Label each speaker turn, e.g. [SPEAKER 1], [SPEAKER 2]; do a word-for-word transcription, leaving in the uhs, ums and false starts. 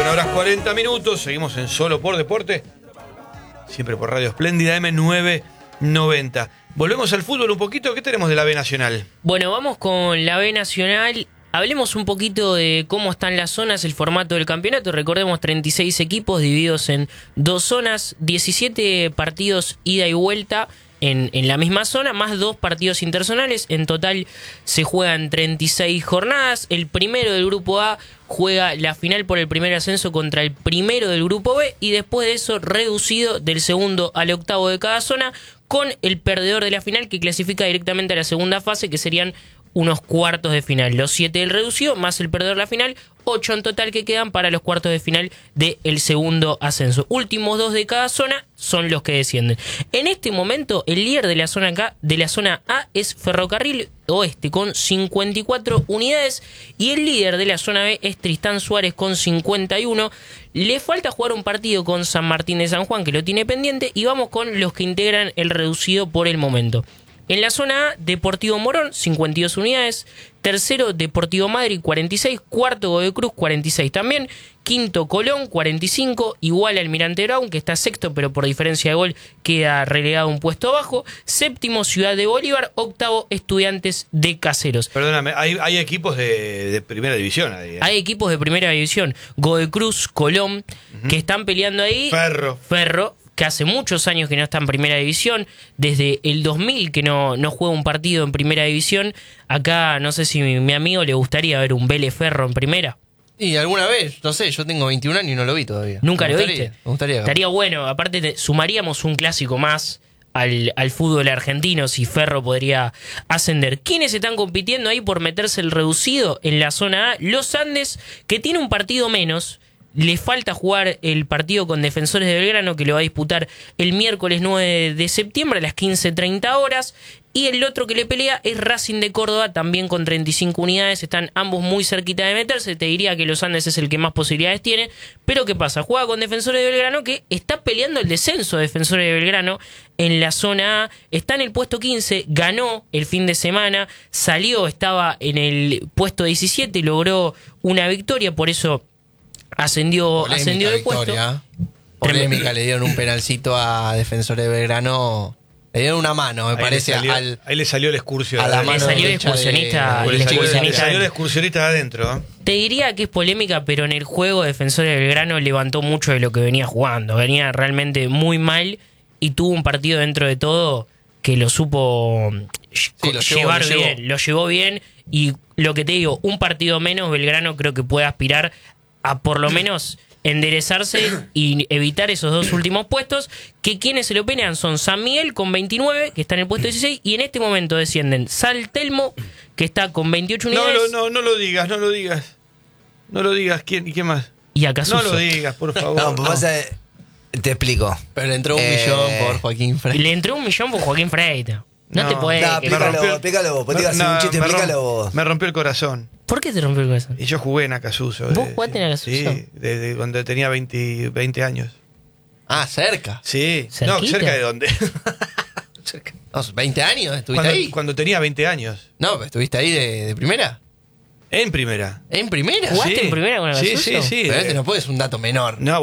[SPEAKER 1] veintiuna horas cuarenta minutos. Seguimos en Solo por Deporte. Siempre por Radio Espléndida M nueve noventa. Volvemos al fútbol un poquito. ¿Qué tenemos de la B Nacional?
[SPEAKER 2] Bueno, vamos con la B Nacional. Hablemos un poquito de cómo están las zonas, el formato del campeonato. Recordemos, treinta y seis equipos divididos en dos zonas, diecisiete partidos ida y vuelta en, en la misma zona, más dos partidos interzonales. En total se juegan treinta y seis jornadas. El primero del grupo A juega la final por el primer ascenso contra el primero del grupo B, y después de eso reducido del segundo al octavo de cada zona, con el perdedor de la final que clasifica directamente a la segunda fase, que serían unos cuartos de final. Los siete del reducido más el perdedor de la final, ocho en total que quedan para los cuartos de final del segundo ascenso. Últimos dos de cada zona son los que descienden. En este momento el líder de la zona K, de la zona A, es Ferrocarril Oeste con cincuenta y cuatro unidades, y el líder de la zona B es Tristán Suárez con cincuenta y uno. Le falta jugar un partido con San Martín de San Juan, que lo tiene pendiente, y vamos con los que integran el reducido por el momento. En la zona A, Deportivo Morón, cincuenta y dos unidades. Tercero, Deportivo Madrid, cuarenta y seis. Cuarto, Godoy Cruz, cuarenta y seis también. Quinto, Colón, cuarenta y cinco. Igual Almirante Brown, que está sexto, pero por diferencia de gol queda relegado un puesto abajo. Séptimo, Ciudad de Bolívar. Octavo, Estudiantes de Caseros.
[SPEAKER 1] Perdóname, hay, hay equipos de, de primera división ahí. ¿eh?
[SPEAKER 2] Hay equipos de primera división. Godoy Cruz, Colón, uh-huh, que están peleando ahí.
[SPEAKER 1] Ferro.
[SPEAKER 2] Ferro. Que hace muchos años que no está en primera división, desde el dos mil que no, no juega un partido en primera división. Acá no sé si mi, mi amigo le gustaría ver un Vélez Ferro en primera.
[SPEAKER 3] Y alguna vez, no sé, yo tengo veintiún años y no lo vi todavía.
[SPEAKER 2] ¿Nunca
[SPEAKER 3] me
[SPEAKER 2] lo
[SPEAKER 3] gustaría,
[SPEAKER 2] viste?
[SPEAKER 3] Me gustaría.
[SPEAKER 2] Estaría bueno, aparte te, sumaríamos un clásico más al, al fútbol argentino si Ferro podría ascender. ¿Quiénes están compitiendo ahí por meterse el reducido en la zona A? Los Andes, que tiene un partido menos. Le falta jugar el partido con Defensores de Belgrano, que lo va a disputar el miércoles nueve de septiembre a las quince treinta horas. Y el otro que le pelea es Racing de Córdoba, también con treinta y cinco unidades. Están ambos muy cerquita de meterse. Te diría que los Andes es el que más posibilidades tiene. Pero ¿qué pasa? Juega con Defensores de Belgrano, que está peleando el descenso de Defensores de Belgrano en la zona A. Está en el puesto quince, ganó el fin de semana, salió, estaba en el puesto diecisiete y logró una victoria, por eso ascendió,
[SPEAKER 3] Polémica
[SPEAKER 2] ascendió de puesto.
[SPEAKER 3] victoria. Polémica, le dieron un penalcito a Defensores de Belgrano. Le dieron una mano, me
[SPEAKER 1] ahí
[SPEAKER 3] parece.
[SPEAKER 1] Le salió,
[SPEAKER 3] al,
[SPEAKER 1] ahí le salió el excursionista.
[SPEAKER 3] a la
[SPEAKER 2] Le
[SPEAKER 3] mano
[SPEAKER 2] salió el
[SPEAKER 3] derecha
[SPEAKER 2] excursionista.
[SPEAKER 3] de-
[SPEAKER 2] el
[SPEAKER 1] Le salió,
[SPEAKER 2] excursionista
[SPEAKER 1] le salió el
[SPEAKER 2] de-
[SPEAKER 1] excursionista de adentro. ¿eh?
[SPEAKER 2] Te diría que es polémica, pero en el juego Defensores de Belgrano levantó mucho de lo que venía jugando. Venía realmente muy mal y tuvo un partido dentro de todo que lo supo
[SPEAKER 3] Sí, lo llevó,
[SPEAKER 2] llevar
[SPEAKER 3] lo llevó.
[SPEAKER 2] bien. Lo llevó bien, y lo que te digo, un partido menos, Belgrano creo que puede aspirar a por lo menos enderezarse y evitar esos dos últimos puestos, que quienes se lo pelean son San Miguel con veintinueve, que está en el puesto dieciséis, y en este momento descienden San Telmo, que está con veintiocho
[SPEAKER 1] No,
[SPEAKER 2] unidades,
[SPEAKER 1] no, no, no lo digas, no lo digas. No lo digas. ¿Quién, ¿Y quién más?
[SPEAKER 2] y Acasuso.
[SPEAKER 1] No lo digas, por favor.
[SPEAKER 4] No, pues pasa, te explico.
[SPEAKER 3] Pero le entró un
[SPEAKER 4] Eh,
[SPEAKER 3] millón por Joaquín Frey.
[SPEAKER 2] Le entró un millón por Joaquín Freitas. No,
[SPEAKER 1] No.
[SPEAKER 2] te podés...
[SPEAKER 4] No,
[SPEAKER 2] que-
[SPEAKER 1] me
[SPEAKER 4] explícalo,
[SPEAKER 1] rompió-
[SPEAKER 4] explícalo vos. Vos te
[SPEAKER 1] Me-
[SPEAKER 4] ibas a hacer
[SPEAKER 1] no,
[SPEAKER 4] un chiste,
[SPEAKER 1] me romp-
[SPEAKER 4] explícalo vos.
[SPEAKER 1] Me rompió el corazón.
[SPEAKER 2] ¿Por qué te rompió el corazón?
[SPEAKER 1] Y yo jugué en Acasuso.
[SPEAKER 2] ¿Vos
[SPEAKER 1] de-
[SPEAKER 2] jugaste en Acasuso?
[SPEAKER 1] Sí, desde cuando tenía veinte, veinte años.
[SPEAKER 3] Ah, cerca.
[SPEAKER 1] Sí.
[SPEAKER 2] ¿Cerquita?
[SPEAKER 1] No, ¿cerca de dónde? Cerca.
[SPEAKER 3] No, ¿veinte años estuviste
[SPEAKER 1] Cuando,
[SPEAKER 3] ahí?
[SPEAKER 1] cuando tenía veinte años.
[SPEAKER 3] No, pero estuviste ahí de, de primera.
[SPEAKER 1] En primera.
[SPEAKER 3] ¿En primera?
[SPEAKER 2] ¿Jugaste
[SPEAKER 1] Sí.
[SPEAKER 2] en primera con
[SPEAKER 1] Sí,
[SPEAKER 2] Acasuso?
[SPEAKER 1] sí, sí.
[SPEAKER 3] Pero este no puede ser un dato menor.
[SPEAKER 1] No,